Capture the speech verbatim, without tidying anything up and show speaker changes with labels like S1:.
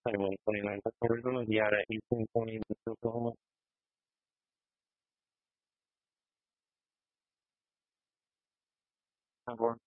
S1: twenty-one, twenty-nine. That's originally. Yeah, the eighteen twenty in Oklahoma. Or